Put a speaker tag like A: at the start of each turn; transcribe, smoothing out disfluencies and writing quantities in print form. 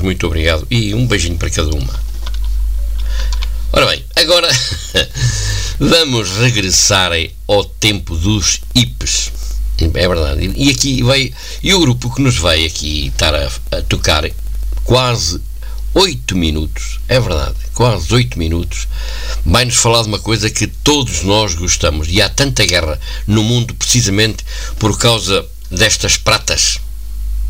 A: muito obrigado e um beijinho para cada uma. Ora bem, agora vamos regressar ao tempo dos hippies. É verdade. E aqui vai, e o grupo que nos vai aqui estar a tocar quase 8 minutos, é verdade, quase 8 minutos, vai-nos falar de uma coisa que todos nós gostamos, e há tanta guerra no mundo precisamente por causa destas pratas.